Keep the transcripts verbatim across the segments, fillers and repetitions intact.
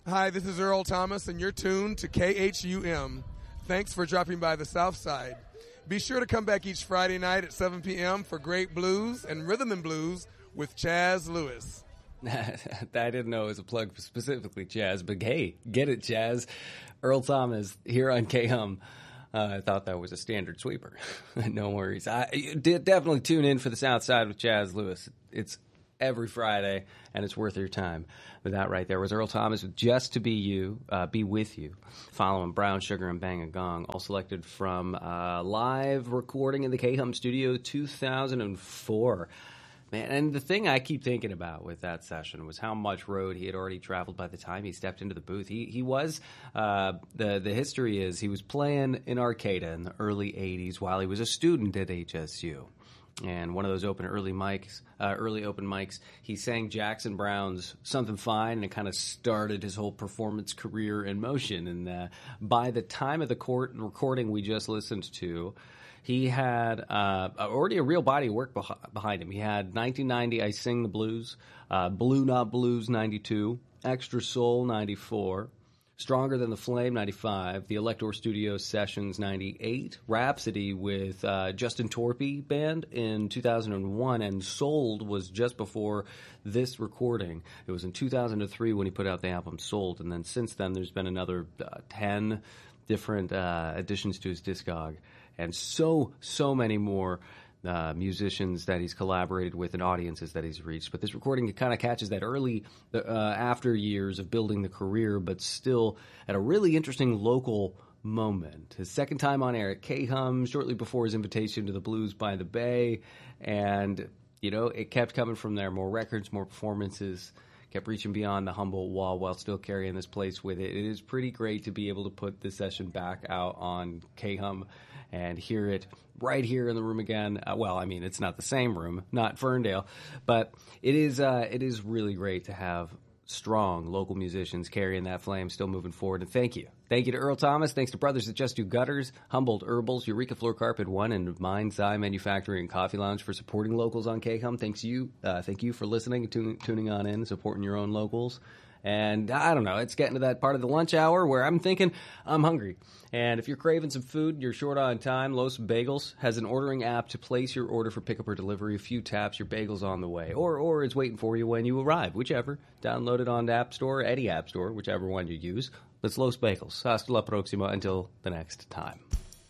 Hi, this is Earl Thomas, and you're tuned to K H U M. Thanks for dropping by the South Side. Be sure to come back each Friday night at seven p.m. for great blues and rhythm and blues with Chaz Lewis. I didn't know it was a plug for specifically Chaz, but hey, get it, Chaz. Earl Thomas here on K H U M. Uh, I thought that was a standard sweeper. No worries. I you did definitely tune in for the South Side with Chaz Lewis. It's every Friday, and it's worth your time. But that right there was Earl Thomas with Just to Be You, uh, Be With You, following Brown Sugar and Bang a Gong, all selected from uh, live recording in the K H U M studio two thousand four. Man, and the thing I keep thinking about with that session was how much road he had already traveled by the time he stepped into the booth. He he was, uh, the, the history is he was playing in Arcata in the early eighties while he was a student at H S U. And one of those open early mics, uh, early open mics, he sang Jackson Browne's Something Fine, and it kind of started his whole performance career in motion. And uh, by the time of the court recording we just listened to, he had uh, already a real body of work beh- behind him. He had nineteen ninety, I Sing the Blues, uh, Blue Not Blues, ninety-two, Extra Soul, ninety-four, Stronger Than the Flame, ninety-five, the Elector Studio Sessions, ninety-eight, Rhapsody with uh, Justin Torpey Band in two thousand one, and Sold was just before this recording. It was in two thousand three when he put out the album Sold, and then since then there's been another uh, ten different uh, additions to his discog. And so, so many more uh, musicians that he's collaborated with and audiences that he's reached. But this recording kind of catches that early uh, after years of building the career, but still at a really interesting local moment. His second time on air at K H U M, shortly before his invitation to the Blues by the Bay. And, you know, it kept coming from there. More records, more performances. Kept reaching beyond the humble wall while still carrying this place with it. It is pretty great to be able to put this session back out on K H U M and hear it right here in the room again. Uh, well, I mean, it's not the same room, not Ferndale, but it is uh, it is really great to have strong local musicians carrying that flame, still moving forward. And thank you. Thank you to Earl Thomas. Thanks to Brothers That Just Do Gutters, Humboldt Herbals, Eureka Floor Carpet One, and Mind's Eye Manufacturing and Coffee Lounge for supporting locals on K H U M. Thanks you. Uh, thank you for listening and tuning, tuning on in, supporting your own locals. And I don't know, it's getting to that part of the lunch hour where I'm thinking I'm hungry. And if you're craving some food, you're short on time, Los Bagels has an ordering app to place your order for pickup or delivery. A few taps, your bagel's on the way. Or or it's waiting for you when you arrive, whichever. Download it on the App Store, any App Store, whichever one you use. It's Los Bagels. Hasta la próxima until the next time.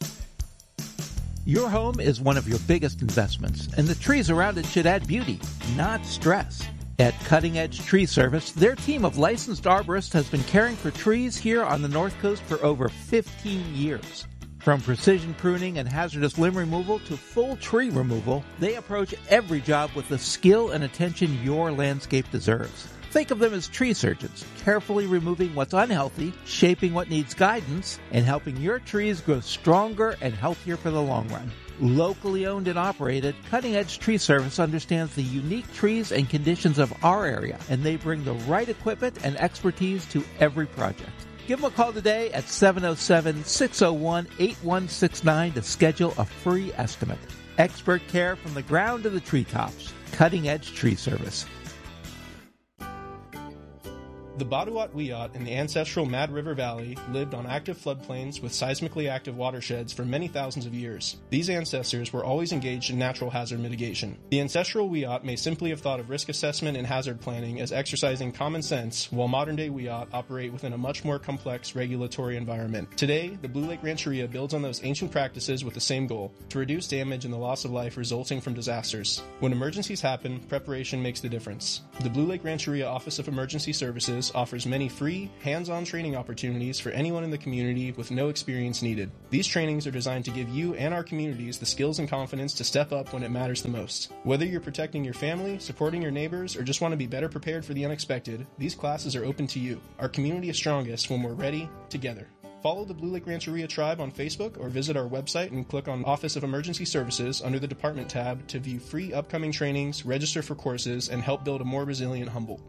Your home is one of your biggest investments, and the trees around it should add beauty, not stress. At Cutting Edge Tree Service, their team of licensed arborists has been caring for trees here on the North Coast for over fifteen years. From precision pruning and hazardous limb removal to full tree removal, they approach every job with the skill and attention your landscape deserves. Think of them as tree surgeons, carefully removing what's unhealthy, shaping what needs guidance, and helping your trees grow stronger and healthier for the long run. Locally owned and operated, Cutting Edge Tree Service understands the unique trees and conditions of our area, and they bring the right equipment and expertise to every project. Give them a call today at seven oh seven, six oh one, eight one six nine to schedule a free estimate. Expert care from the ground to the treetops. Cutting Edge Tree Service. The Baduat Wiyot in the ancestral Mad River Valley lived on active floodplains with seismically active watersheds for many thousands of years. These ancestors were always engaged in natural hazard mitigation. The ancestral Wiyot may simply have thought of risk assessment and hazard planning as exercising common sense, while modern-day Wiyot operate within a much more complex regulatory environment. Today, the Blue Lake Rancheria builds on those ancient practices with the same goal, to reduce damage and the loss of life resulting from disasters. When emergencies happen, preparation makes the difference. The Blue Lake Rancheria Office of Emergency Services offers many free, hands-on training opportunities for anyone in the community with no experience needed. These trainings are designed to give you and our communities the skills and confidence to step up when it matters the most. Whether you're protecting your family, supporting your neighbors, or just want to be better prepared for the unexpected, these classes are open to you. Our community is strongest when we're ready, together. Follow the Blue Lake Rancheria Tribe on Facebook or visit our website and click on Office of Emergency Services under the Department tab to view free upcoming trainings, register for courses, and help build a more resilient Humboldt.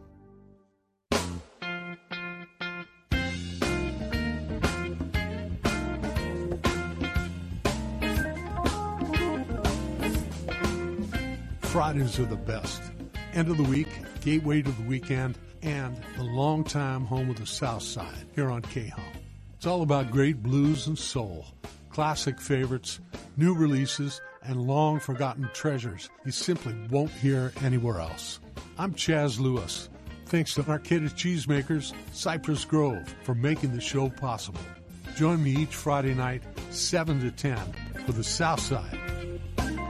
Fridays are the best. End of the week, gateway to the weekend. and the longtime home of the South Side here on K H U M. It's all about great blues and soul, classic favorites, new releases, and long-forgotten treasures you simply won't hear anywhere else. I'm Chaz Lewis. Thanks to Arcata Cheesemakers, Cypress Grove, for making the show possible. Join me each Friday night, seven to ten, for the South Side